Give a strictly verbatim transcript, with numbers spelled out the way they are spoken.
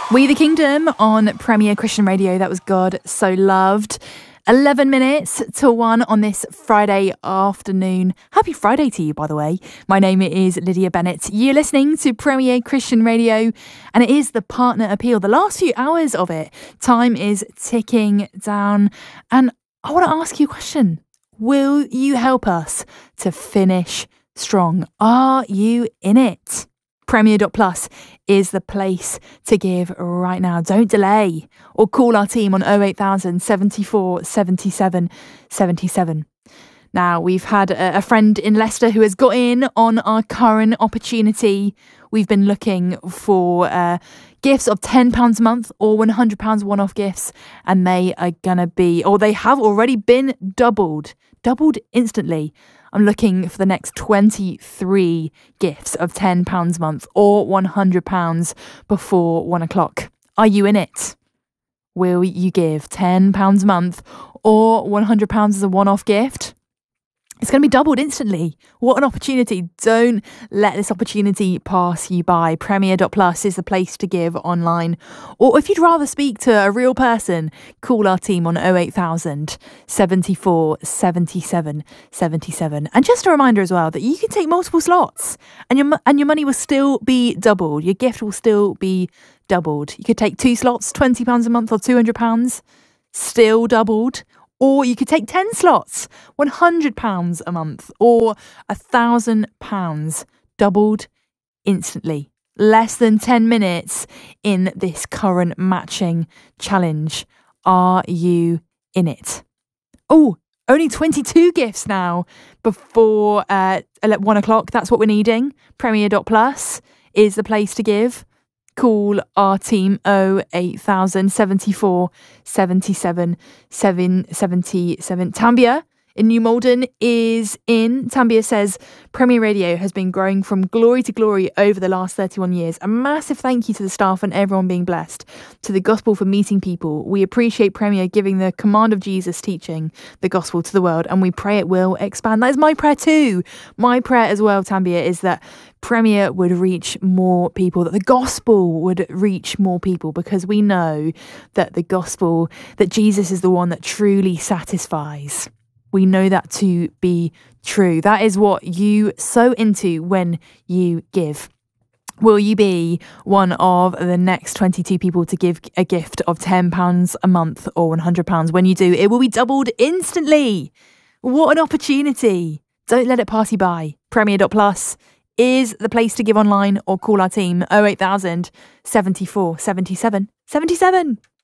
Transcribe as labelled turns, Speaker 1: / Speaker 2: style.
Speaker 1: We the Kingdom on Premier Christian Radio. That was God So Loved. eleven minutes to one on this Friday afternoon. Happy Friday to you, by the way. My name is Lydia Bennett. You're listening to Premier Christian Radio, and it is the Partner Appeal. The last few hours of it, time is ticking down, and I want to ask you a question. Will you help us to finish strong? Are you in it? Premier dot plus is the place to give right now. Don't delay or call our team on oh eight thousand, seventy-four, seventy-seven, seventy-seven. Now, we've had a, a friend in Leicester who has got in on our current opportunity. We've been looking for uh, gifts of ten pounds a month or one hundred pounds one-off gifts, and they are going to be, or they have already been doubled, doubled instantly. I'm looking for the next twenty-three gifts of ten pounds a month or one hundred pounds before one o'clock. Are you in it? Will you give ten pounds a month or one hundred pounds as a one-off gift? It's going to be doubled instantly. What an opportunity. Don't let this opportunity pass you by. Premier dot plus is the place to give online. Or if you'd rather speak to a real person, call our team on oh eight thousand, seventy-four, seventy-seven, seventy-seven. And just a reminder as well that you can take multiple slots and your, and your money will still be doubled. Your gift will still be doubled. You could take two slots, twenty pounds a month or two hundred pounds, still doubled. Or you could take ten slots, one hundred pounds a month or one thousand pounds, doubled instantly. Less than ten minutes in this current matching challenge. Are you in it? Oh, only twenty-two gifts now before uh, one o'clock. That's what we're needing. Premier dot plus is the place to give. Call our team oh eight thousand, seventy-four, seventy-seven, seventy-seven. Tambia in New Malden is in. Tambia says, Premier Radio has been growing from glory to glory over the last thirty-one years. A massive thank you to the staff and everyone being blessed. To the gospel for meeting people. We appreciate Premier giving the command of Jesus teaching the gospel to the world, and we pray it will expand. That is my prayer too. My prayer as well, Tambia, is that Premier would reach more people, that the gospel would reach more people, because we know that the gospel, that Jesus is the one that truly satisfies. We know that to be true. That is what you sow into when you give. Will you be one of the next twenty-two people to give a gift of ten pounds a month or one hundred pounds? When you do, it will be doubled instantly. What an opportunity. Don't let it pass you by. Premier dot plus is the place to give online or call our team oh eight thousand, seventy-four, seventy-seven, seventy-seven.